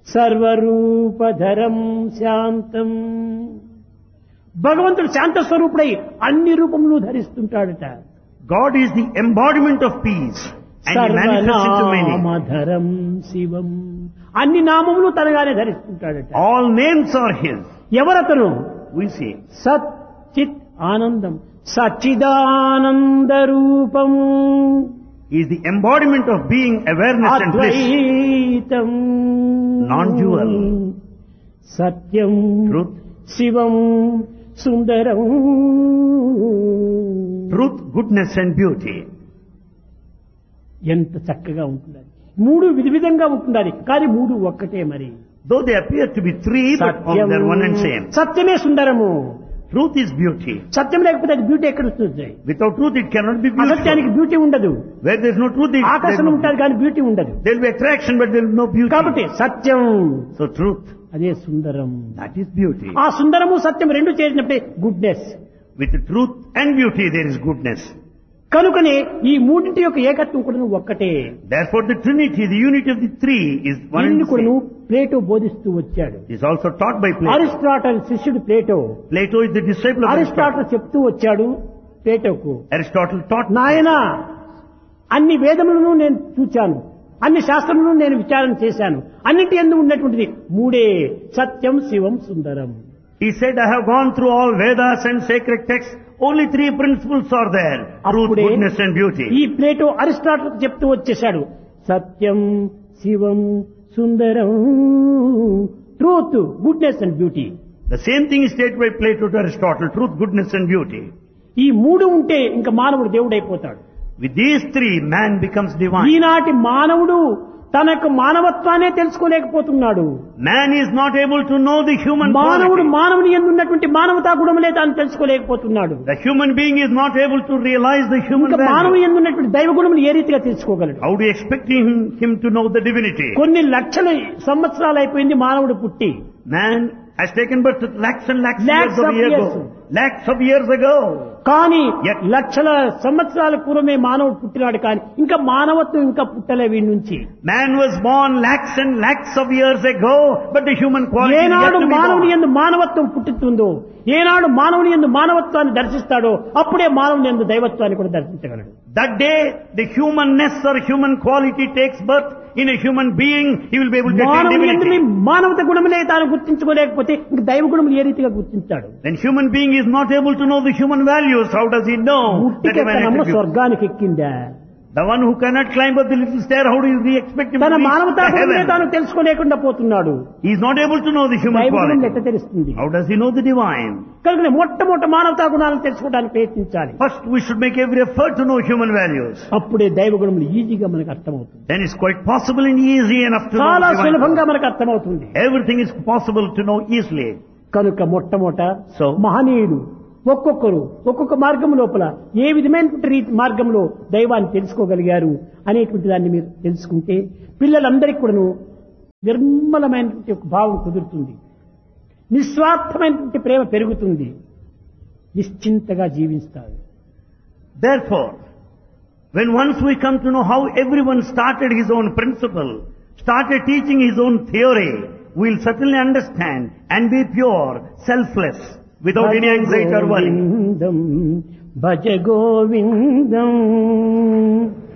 సర్వరూపధరం శాంతం. భగవంతుడు శాంత స్వరూపుడై అన్ని రూపములు ధరిస్తుంటాడట. God is the embodiment of peace and he manifests into many. సర్వనామధరం శివం, అన్ని నామములు తనగానే ధరిస్తుంటాడట. All names are his. ఎవరతను? We say సత్ చిత్ ఆనందం, సచ్చిదానంద రూపం, he is the embodiment of being, awareness and bliss. Advaitam, Non-dual. Satyam, Truth. Shivam, Sundaram. Truth, goodness and beauty. ఎంత చక్కగా ఉంటుందని. మూడు విధంగా ఉంటుందని, కానీ మూడు ఒక్కటే. మరి Though they appear to be three, but they're one and same. సత్యమే సుందరము. Truth is beauty. సత్యం లేకపోతే అది బ్యూటీ ఎక్కడ వస్తుంది? Without truth, it cannot be అసత్యానికి beautiful. Beauty ఉండదు. Where there's no truth, ఆకర్షణ ఉంటుంది కానీ బ్యూటీ ఉండదు. there'll be attraction, but there'll be no beauty. కాబట్టి సత్యం So truth, అదే సుందరం. that is beauty. ఆ సుందరము సత్యం రెండు చేసినప్పుడే goodness. With the truth and beauty, there is goodness. కనుకనే ఈ మూడింటి యొక్క ఏకత్వం కూడా ఒక్కటే. Therefore, the Trinity, the unity of the three, is one and దీన్ని the కూడా same. ప్లేటో బోధిస్తూ వచ్చాడు. It is also taught by Plato. Aristotle శిష్యుడు Plato. Plato is the disciple of Aristotle. Aristotle చెప్తూ వచ్చాడు ప్లేటోకు, Aristotle taught. నాయనా అన్ని వేదములను నేను చూచాను, అన్ని శాస్త్రములను నేను విచారణ చేశాను, అన్నింటి యందు ఉన్నటువంటిది మూడే, సత్యం శివం సుందరం. He said, I have gone through all Vedas and sacred texts. Only three principles are there. Truth, అప్పుడే goodness and beauty. ఈ ప్లేటో అరిస్టాటల్ చెప్తూ వచ్చేశాడు, సత్యం శివం సుందరం, truth goodness and beauty. The same thing is stated by Plato to Aristotle. Truth, goodness and beauty. ఈ మూడు ఉంటే ఇంకా మానవుడు దేవుడైపోతాడు. With these three, man becomes divine. ఈనాటి మానవుడు తనకు మానవత్వాన్ని తెలుసుకోలేకపోతున్నాడు. Man is not able to know the human మానవుడు quality. మానవుని యందు ఉన్నటువంటి మానవతా గుణములే తాను తెలుసుకోలేకపోతున్నాడు. The human being is not able to realize the human ఇంకా మానవుని value. యందు ఉన్నటువంటి దైవ గుణములు ఏ రీతిగా తెలుసుకోగలడు? How do you expect him to know the divinity? కొన్ని లక్షల సంవత్సరాలు అయిపోయింది మానవుడు పుట్టి. Man has taken birth lakhs and lakhs, Lakhs of of years years. ago. Lakhs of years ago. కానీ Yet- లక్షల సంవత్సరాల పూర్వమే మానవుడు పుట్టినాడు, కానీ ఇంకా మానవత్వం ఇంకా పుట్టలే వీడి నుంచి. Man was born lakhs and lakhs of years ago, but the human quality is yet ఏనాడు to be మానవుని born. యందు మానవత్వం పుట్టుతుందో, ఏనాడు మానవుని యందు మానవత్వాన్ని దర్శిస్తాడో అప్పుడే మానవుని యందు దైవత్వాన్ని కూడా దర్శించగలడు. That day, the humanness or human quality takes birth in a human being, he will be able to attain మానవుని యందు divinity. మానవత గుణములే తాను గుర్తించుకోలేకపోతే ఇంక దైవ గుణములు ఏ రీతిగా గుర్తించాడు? When human being is not able to know the human values, how does he know that ఉట్టికెక్కనమ్మ humanity? స్వర్గానికి ఎక్కిందా? The one who cannot climb up the little stair, how do you expect him తన to మానవతా reach గుణములే heaven? తాను తెలుసుకోలేకుండా పోతున్నాడు. He is not able to know the human దైవ గుణములు quality. ఎట్ట తెలుస్తుంది? How does he know the divine? కనుక మొట్టమొదటి మానవతా గుణాలను తెలుసుకోవడానికి ప్రయత్నించాలి. First, we should make every effort to know human values. అప్పుడే దైవ గుణములు ఈజీగా మనకు అర్థమవుతుంది. Then it's quite possible and easy enough to know చాలా divine. సులభంగా మనకు అర్థమవుతుంది. Everything is possible to know easily. కనుక మొట్టమొదట So, మహనీయుడు ఒక్కొక్కరు ఒక్కొక్క మార్గం లోపల ఏ విధమైనటువంటి రీతి మార్గంలో దైవాన్ని తెలుసుకోగలిగారు అనేటువంటి దాన్ని మీరు తెలుసుకుంటే పిల్లలందరికీ కూడాను నిర్మలమైనటువంటి ఒక భావం కుదురుతుంది, నిస్వార్థమైనటువంటి ప్రేమ పెరుగుతుంది, నిశ్చింతగా జీవిస్తారు. therefore, when once we come to know how everyone started his own principle, started teaching his own theory, we'll certainly understand and be pure, selfless, without any anxiety or worry. Bhaja Govindam